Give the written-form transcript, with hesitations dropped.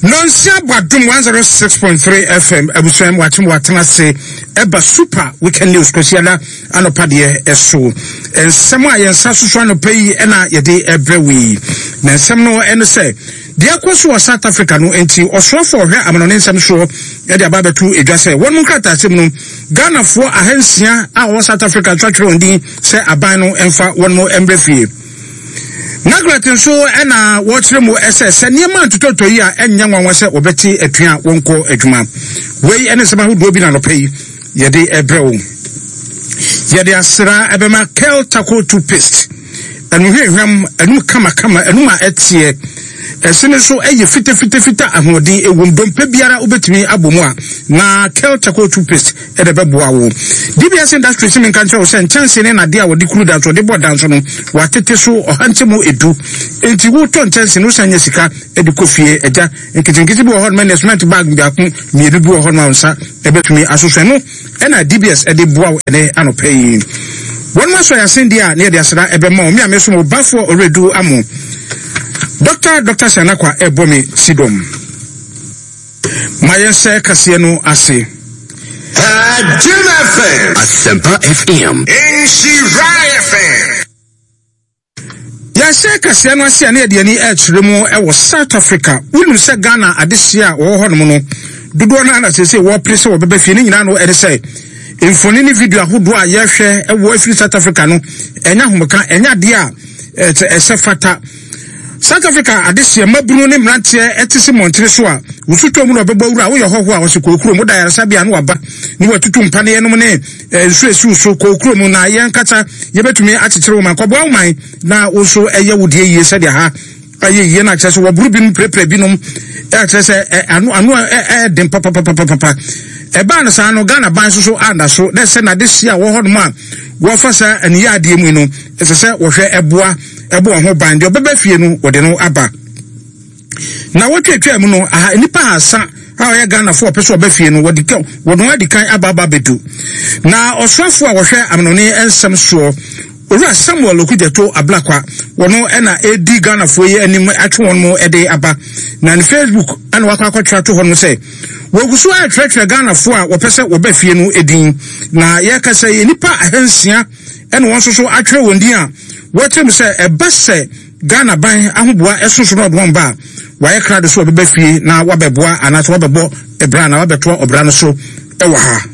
Nonsia Badum 106.3 FM Abuswem watching watana say eba super weekend news kwesiana anopade eso ensem a yensa soso anopai na yede ebrewi na ensem no ene say dia kwaso South Africa no enti osrofo hwe amano nsem so yede ababetu edwa say won munkrata asem no Ghana fo ahansia a South Africa twatwere ndi say aban no emfa won mo embrefie Naglatin so ena watchre mo SS niema ntototo yi a enya nwanwa se obeti atua wonko adwuma wei ene sema ho do bi na no pay yede ebrewo yede asra ebema kel taco toothpaste anu hwehwam anu kama anu ma etie esene so eye fita ahodin ewum dompe biara obetumi abomu a na kel taco toothpaste ede beboa wo DBS industry simin kan tell say chance ne na dia wodi kuru da so de bodan so no watete so ohantemo edu enti wo ton chance no sanya sika ede kofie eja nkitikiti bi wo hon management bag bi akun mi edu bi wo hon ma nsa ebetumi asoswe no na DBS ede boa wo ene anopay won ma so ya sendia ne de asra ebema o mi ameso mo bafo oredu amo Dr. Sanakwa Ebomi Sidom. Mayense Kasienu Ase. Jim FM. Asempa FM. Inshirai FM. Yanse Kasienu Ase ane ediani echiremu ewo South Africa. Unu se Ghana adesia wo hono no. Dodo na na sese wo prese wo bebe fie ni nyina no ede se. Infoni ni video ahodo a yehwe ewo afiri South Africa no. Enya homeka enya de a esefata South Africa adesia mabunu ne mrantie etisi montre so a usuto mu no bebawura wo yehoho a wo se kokuro mu da yarasa bia no aba ni watutu mpane yenom ne nsuesu so kokuro mu na yenkata yebetumi akekere wo man kobo man na wo so eye wodie yie se de ha aye yie na kyese wo buru bi mu prepare binom kyese anu dem papa eba na sa no Ghana ban so anda so na se na desia wo hodom a wo fa sa ani ade mu no se wo hwe eboa ebo ho ban de obeba fie no wode no aba na wotwetwa mu no nipa hasa ha ya Ghana fo opeso oba fie no wode adikan aba bedu na oswafo a wohwe amnoni ensem so ora Samuel Okujeto Ablakwa wono ena edi Ghana fo ye anim atwe won mo ede aba na ni Facebook ana wakwa to hono se wogusu a twetwe Ghana fo a wopese oba fie no edin na ye kasa ye nipa ahansia ena won so atwe wondi a watem se ebase Ghana ban ahoboa esoso no odon ba waye krade so obeba fie na wabeboa anaso wabebo ebra na wabeto obra no so ewa ha